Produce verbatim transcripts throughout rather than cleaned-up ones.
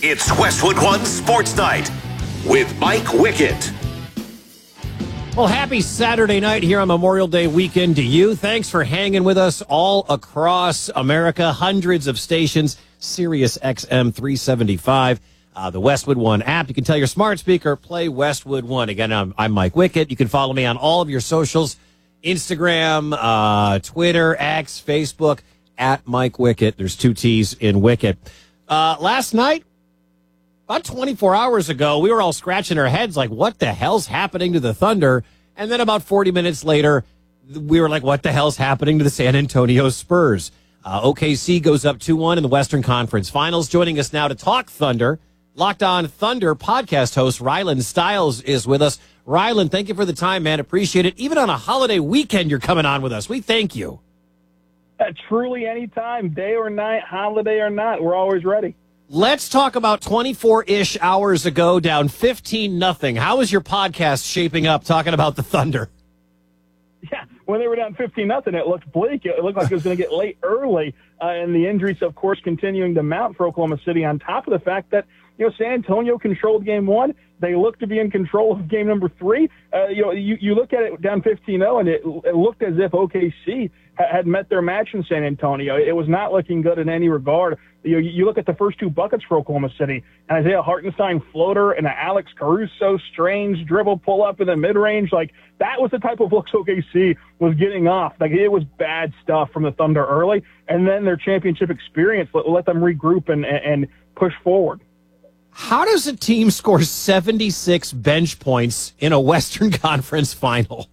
It's Westwood One Sports Night with Mike Wickett. Well, happy Saturday night here on Memorial Day weekend to you. Thanks for hanging with us all across America. Hundreds of stations, Sirius X M three seventy-five, uh, the Westwood One app. You can tell your smart speaker, play Westwood One. Again, I'm, I'm Mike Wickett. You can follow me on all of your socials, Instagram, uh, Twitter, X, Facebook, at Mike Wickett. There's two T's in Wickett. Uh, last night, about twenty-four hours ago, we were all scratching our heads like, what the hell's happening to the Thunder? And then about forty minutes later, we were like, what the hell's happening to the San Antonio Spurs? Uh, O K C goes up two one in the Western Conference Finals. Joining us now to talk Thunder, Locked On Thunder podcast host Rylan Stiles is with us. Rylan, thank you for the time, man. Appreciate it. Even on a holiday weekend, you're coming on with us. We thank you. Uh, truly anytime, day or night, holiday or not, we're always ready. Let's talk about twenty-four-ish hours ago, down fifteen nothing. How is your podcast shaping up talking about the Thunder? Yeah, when they were down fifteen nothing, it looked bleak. It looked like it was going to get late early, uh, and the injuries, of course, continuing to mount for Oklahoma City, on top of the fact that, you know, San Antonio controlled game one. They looked to be in control of game number three. Uh, you know, you, you look at it down fifteen oh, and it, it looked as if O K C ha- had met their match in San Antonio. It was not looking good in any regard. You know, you look at the first two buckets for Oklahoma City, and Isaiah Hartenstein floater and an Alex Caruso strange dribble pull up in the mid-range. Like, that was the type of looks O K C was getting off. Like, it was bad stuff from the Thunder early, and then their championship experience let, let them regroup and, and push forward. How does a team score seventy-six bench points in a Western Conference final?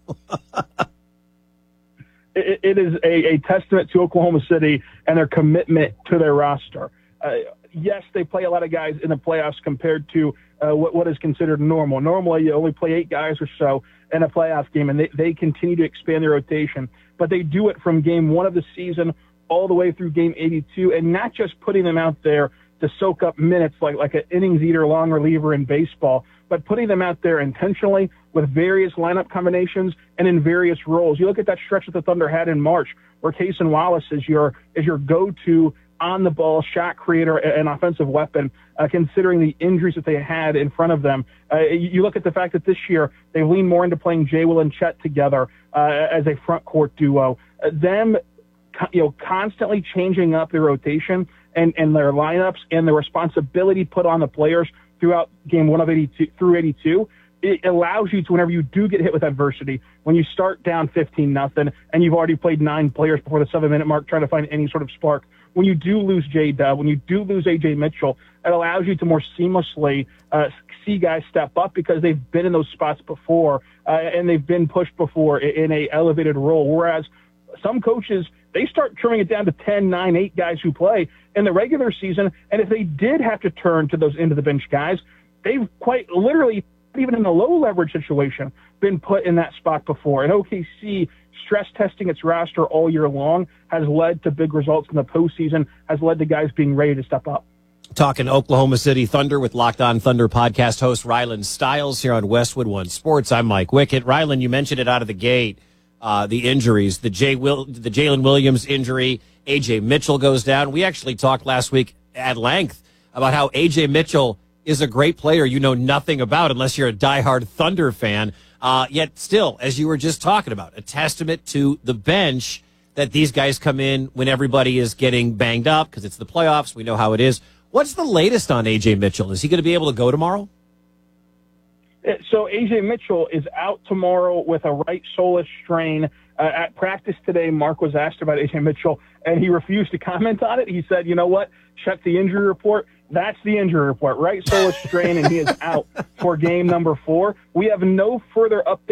it, it is a, a testament to Oklahoma City and their commitment to their roster. Uh, yes, they play a lot of guys in the playoffs compared to uh, what, what is considered normal. Normally, you only play eight guys or so in a playoff game, and they, they continue to expand their rotation. But they do it from game one of the season all the way through game eighty-two, and not just putting them out there to soak up minutes like, like an innings eater, long reliever in baseball, but putting them out there intentionally with various lineup combinations and in various roles. You look at that stretch that the Thunder had in March where Cason Wallace is your, is your go-to on-the-ball shot creator and offensive weapon, uh, considering the injuries that they had in front of them. Uh, you look at the fact that this year they lean more into playing Jay Will and Chet together uh, as a front court duo. Uh, them, you know, constantly changing up their rotation and, and their lineups and the responsibility put on the players throughout game one of eighty-two through eighty-two, it allows you to, whenever you do get hit with adversity, when you start down fifteen nothing and you've already played nine players before the seven minute mark trying to find any sort of spark, when you do lose J-Dub, when you do lose A J Mitchell, it allows you to more seamlessly uh, see guys step up because they've been in those spots before uh, and they've been pushed before in a elevated role. Whereas some coaches, they start trimming it down to ten, nine, eight guys who play in the regular season. And if they did have to turn to those into the bench guys, they've quite literally, even in a low leverage situation, been put in that spot before. And O K C stress testing its roster all year long has led to big results in the postseason, has led to guys being ready to step up. Talking Oklahoma City Thunder with Locked On Thunder podcast host Rylan Stiles here on Westwood One Sports. I'm Mike Wickett. Rylan, you mentioned it out of the gate. Uh, the injuries, the Jay Will, the Jalen Williams injury, A J Mitchell goes down. We actually talked last week at length about how A J Mitchell is a great player you know nothing about unless you're a diehard Thunder fan. Uh, yet still, as you were just talking about, a testament to the bench that these guys come in when everybody is getting banged up because it's the playoffs. We know how it is. What's the latest on A J Mitchell? Is he going to be able to go tomorrow? So A J Mitchell is out tomorrow with a right soleus strain. Uh, at practice today, Mark was asked about A J Mitchell, and he refused to comment on it. He said, you know what, check the injury report. That's the injury report, right soleus strain, and he is out for game number four. We have no further update